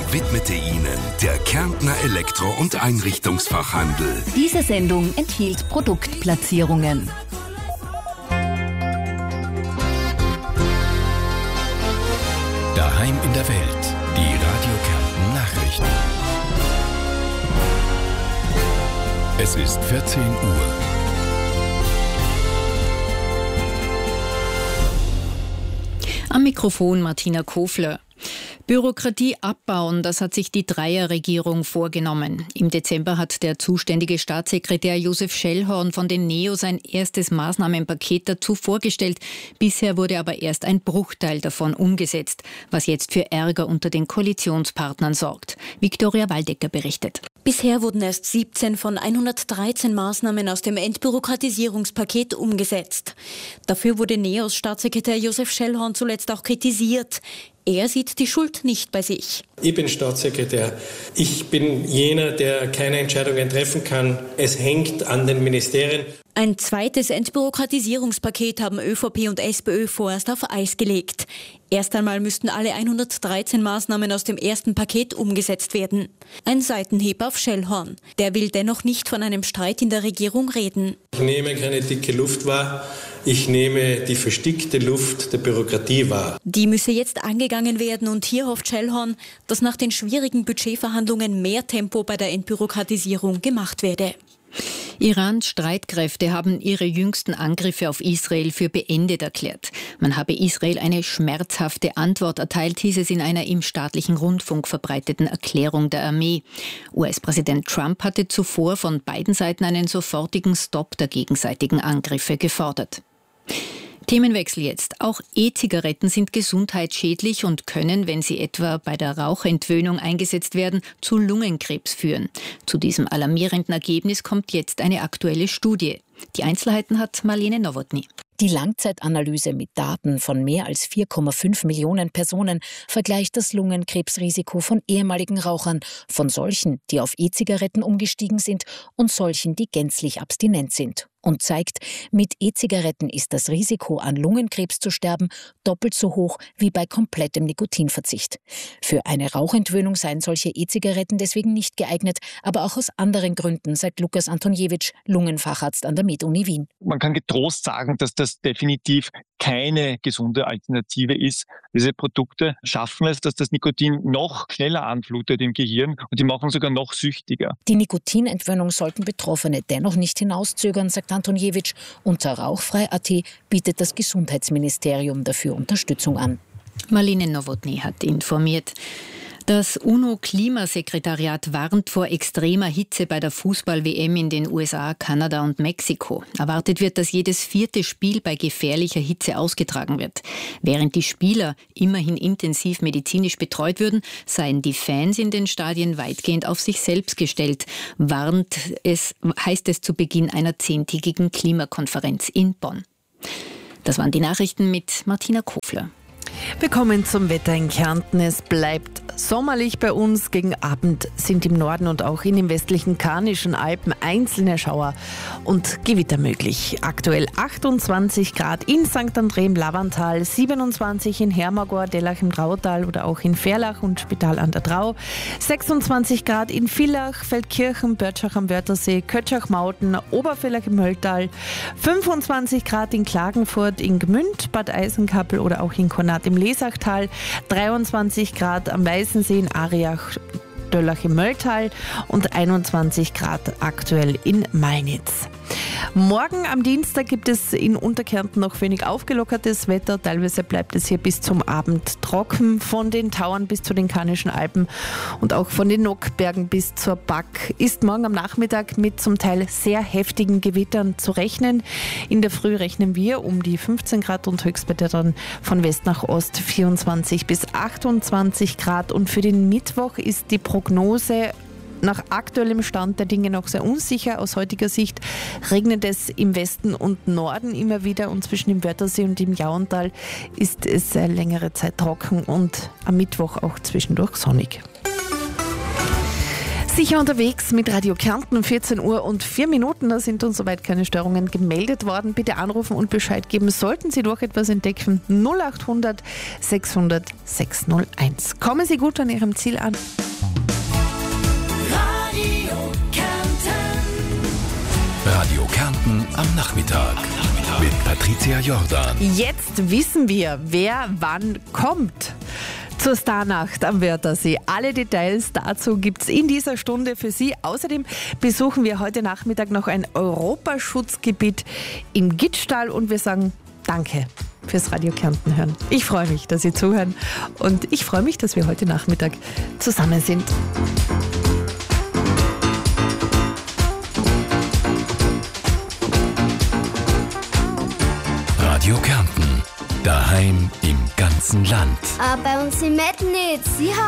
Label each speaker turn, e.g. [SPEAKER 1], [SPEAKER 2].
[SPEAKER 1] widmete Ihnen der Kärntner Elektro- und Einrichtungsfachhandel.
[SPEAKER 2] Diese Sendung enthielt Produktplatzierungen.
[SPEAKER 1] Daheim in der Welt, die Radio Kärnten Nachrichten. Es ist 14 Uhr.
[SPEAKER 3] Am Mikrofon Martina Kofler. Bürokratie abbauen, das hat sich die Dreierregierung vorgenommen. Im Dezember hat der zuständige Staatssekretär Josef Schellhorn von den NEO sein erstes Maßnahmenpaket dazu vorgestellt. Bisher wurde aber erst ein Bruchteil davon umgesetzt, was jetzt für Ärger unter den Koalitionspartnern sorgt. Viktoria Waldecker berichtet.
[SPEAKER 4] Bisher wurden erst 17 von 113 Maßnahmen aus dem Entbürokratisierungspaket umgesetzt. Dafür wurde NEOs Staatssekretär Josef Schellhorn zuletzt auch kritisiert. Er sieht die Schuld nicht bei sich.
[SPEAKER 5] Ich bin Staatssekretär. Ich bin jener, der keine Entscheidungen treffen kann. Es hängt an den Ministerien.
[SPEAKER 4] Ein zweites Entbürokratisierungspaket haben ÖVP und SPÖ vorerst auf Eis gelegt. Erst einmal müssten alle 113 Maßnahmen aus dem ersten Paket umgesetzt werden. Ein Seitenhieb auf Schellhorn. Der will dennoch nicht von einem Streit in der Regierung reden.
[SPEAKER 5] Ich nehme keine dicke Luft wahr. Ich nehme die verstickte Luft der Bürokratie wahr.
[SPEAKER 4] Die müsse jetzt angegangen werden und hier hofft Schellhorn, dass nach den schwierigen Budgetverhandlungen mehr Tempo bei der Entbürokratisierung gemacht werde.
[SPEAKER 3] Irans Streitkräfte haben ihre jüngsten Angriffe auf Israel für beendet erklärt. Man habe Israel eine schmerzhafte Antwort erteilt, hieß es in einer im staatlichen Rundfunk verbreiteten Erklärung der Armee. US-Präsident Trump hatte zuvor von beiden Seiten einen sofortigen Stopp der gegenseitigen Angriffe gefordert. Themenwechsel jetzt. Auch E-Zigaretten sind gesundheitsschädlich und können, wenn sie etwa bei der Rauchentwöhnung eingesetzt werden, zu Lungenkrebs führen. Zu diesem alarmierenden Ergebnis kommt jetzt eine aktuelle Studie. Die Einzelheiten hat Marlene Nowotny.
[SPEAKER 6] Die Langzeitanalyse mit Daten von mehr als 4,5 Millionen Personen vergleicht das Lungenkrebsrisiko von ehemaligen Rauchern, von solchen, die auf E-Zigaretten umgestiegen sind und solchen, die gänzlich abstinent sind. Und zeigt, mit E-Zigaretten ist das Risiko, an Lungenkrebs zu sterben, doppelt so hoch wie bei komplettem Nikotinverzicht. Für eine Rauchentwöhnung seien solche E-Zigaretten deswegen nicht geeignet, aber auch aus anderen Gründen, sagt Lukas Antoniewicz, Lungenfacharzt an der Med-Uni Wien.
[SPEAKER 7] Man kann getrost sagen, dass das definitiv keine gesunde Alternative ist. Diese Produkte schaffen es, dass das Nikotin noch schneller anflutet im Gehirn und die machen sogar noch süchtiger.
[SPEAKER 6] Die Nikotinentwöhnung sollten Betroffene dennoch nicht hinauszögern, sagt Antoniewicz. Unter Rauchfrei.at bietet das Gesundheitsministerium dafür Unterstützung an.
[SPEAKER 3] Marlene Nowotny hat informiert. Das UNO-Klimasekretariat warnt vor extremer Hitze bei der Fußball-WM in den USA, Kanada und Mexiko. Erwartet wird, dass jedes 4. Spiel bei gefährlicher Hitze ausgetragen wird. Während die Spieler immerhin intensiv medizinisch betreut würden, seien die Fans in den Stadien weitgehend auf sich selbst gestellt, heißt es zu Beginn einer 10-tägigen Klimakonferenz in Bonn. Das waren die Nachrichten mit Martina Kofler.
[SPEAKER 8] Wir kommen zum Wetter in Kärnten. Es bleibt sommerlich bei uns. Gegen Abend sind im Norden und auch in den westlichen Karnischen Alpen einzelne Schauer und Gewitter möglich. Aktuell 28 Grad in St. André im Lavantal, 27 in Hermagor, Dellach im Trautal oder auch in Verlach und Spital an der Trau, 26 Grad in Villach, Feldkirchen, Börtschach am Wörthersee, Kötschach-Mauten, Obervillach im Hölltal, 25 Grad in Klagenfurt, in Gmünd, Bad Eisenkappel oder auch in Konrad im Lesachtal, 23 Grad am Weißensee in Ariach, Döllach im Mölltal und 21 Grad aktuell in Malnitz. Morgen am Dienstag gibt es in Unterkärnten noch wenig aufgelockertes Wetter. Teilweise bleibt es hier bis zum Abend trocken, von den Tauern bis zu den Karnischen Alpen und auch von den Nockbergen bis zur Back ist morgen am Nachmittag mit zum Teil sehr heftigen Gewittern zu rechnen. In der Früh rechnen wir um die 15 Grad und Höchstwerte dann von West nach Ost 24 bis 28 Grad. Und für den Mittwoch ist die Prognose nach aktuellem Stand der Dinge noch sehr unsicher. Aus heutiger Sicht regnet es im Westen und Norden immer wieder und zwischen dem Wörthersee und dem Jauental ist es längere Zeit trocken und am Mittwoch auch zwischendurch sonnig. Sicher unterwegs mit Radio Kärnten um 14 Uhr und 4 Minuten. Da sind uns soweit keine Störungen gemeldet worden. Bitte anrufen und Bescheid geben, sollten Sie doch etwas entdecken. 0800 600 601. Kommen Sie gut an Ihrem Ziel an.
[SPEAKER 1] Radio Kärnten am Nachmittag. Mit Patricia Jordan.
[SPEAKER 8] Jetzt wissen wir, wer wann kommt zur Starnacht am Wörthersee. Alle Details dazu gibt's in dieser Stunde für Sie. Außerdem besuchen wir heute Nachmittag noch ein Europaschutzgebiet im Gittstall und wir sagen Danke fürs Radio Kärnten hören. Ich freue mich, dass Sie zuhören und ich freue mich, dass wir heute Nachmittag zusammen sind.
[SPEAKER 1] Radio Kärnten. Daheim im ganzen Land.
[SPEAKER 9] Aber bei uns im Metnitz. Ja.